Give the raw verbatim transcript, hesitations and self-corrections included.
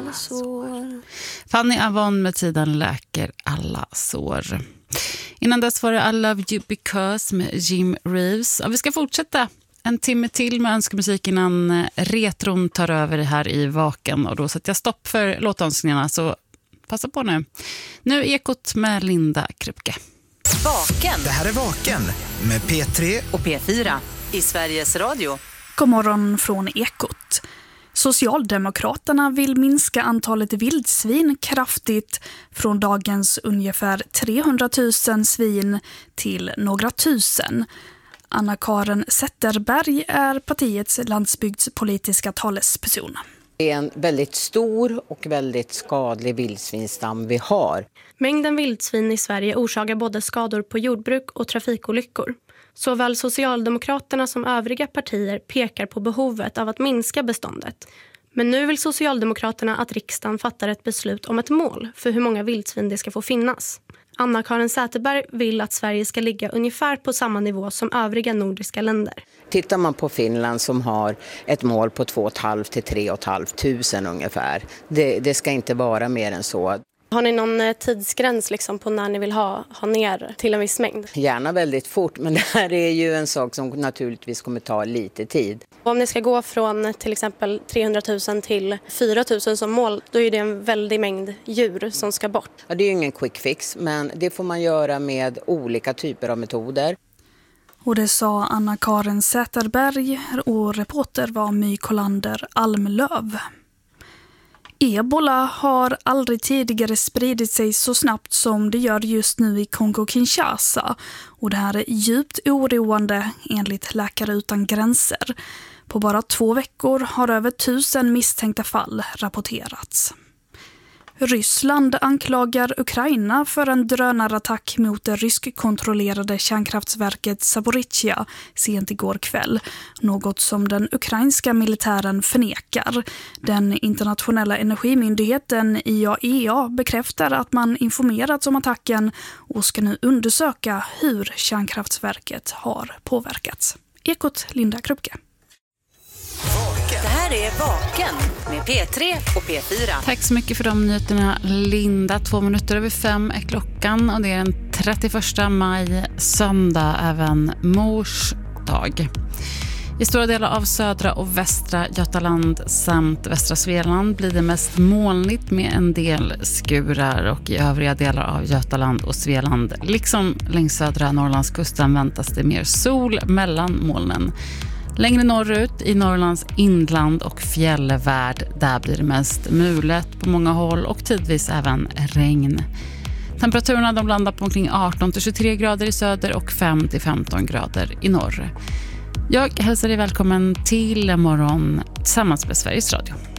alla sår. Fanny Avon med Tiden läker alla sår. Innan dess var det I Love You Because med Jim Reeves. Och vi ska fortsätta en timme till med önskemusik innan retron tar över här i Vaken. Och då sätter jag stopp för låtönskningarna, så passa på nu. Nu är Ekot med Linda Krupke. Vaken. Det här är Vaken med P tre och P fyra i Sveriges Radio. God morgon från Ekot. Socialdemokraterna vill minska antalet vildsvin kraftigt från dagens ungefär trehundratusen svin till några tusen. Anna-Karin Zetterberg är partiets landsbygdspolitiska talesperson. Det är en väldigt stor och väldigt skadlig vildsvinstam vi har. Mängden vildsvin i Sverige orsakar både skador på jordbruk och trafikolyckor. Såväl Socialdemokraterna som övriga partier pekar på behovet av att minska beståndet. Men nu vill Socialdemokraterna att riksdagen fattar ett beslut om ett mål för hur många vildsvin det ska få finnas. Anna-Karin Zetterberg vill att Sverige ska ligga ungefär på samma nivå som övriga nordiska länder. Tittar man på Finland som har ett mål på två och ett halvt till tre och ett halvt tusen ungefär. Det, det ska inte vara mer än så. Har ni någon tidsgräns liksom på när ni vill ha, ha ner till en viss mängd? Gärna väldigt fort, men det här är ju en sak som naturligtvis kommer ta lite tid. Om ni ska gå från till exempel trehundratusen till fyra tusen som mål, då är det en väldig mängd djur som ska bort. Ja, det är ju ingen quick fix, men det får man göra med olika typer av metoder. Och det sa Anna-Karin Zetterberg, och reporter var My Kolander Almlöv. Ebola har aldrig tidigare spridit sig så snabbt som det gör just nu i Kongo-Kinshasa, och det här är djupt oroande enligt Läkare utan gränser. På bara två veckor har över tusen misstänkta fall rapporterats. Ryssland anklagar Ukraina för en drönarattack mot det ryskkontrollerade kärnkraftsverket Zaporizjzja sent igår kväll, något som den ukrainska militären förnekar. Den internationella energimyndigheten I A E A bekräftar att man informerats om attacken och ska nu undersöka hur kärnkraftsverket har påverkats. Ekot, Linda Krupke. Det här är Vaken med P tre och P fyra. Tack så mycket för de nyheterna, Linda. Två minuter över fem är klockan och det är den trettioförsta maj, söndag, även mors dag. I stora delar av södra och västra Götaland samt västra Svealand blir det mest molnigt med en del skurar, och i övriga delar av Götaland och Svealand, liksom längs södra Norrlandskusten, väntas det mer sol mellan molnen. Längre norrut i Norrlands inland och fjällvärld, där blir det mest mulet på många håll och tidvis även regn. Temperaturerna de landar på omkring arton till tjugotre grader i söder och fem till femton grader i norr. Jag hälsar dig välkommen till morgon tillsammans med Sveriges Radio.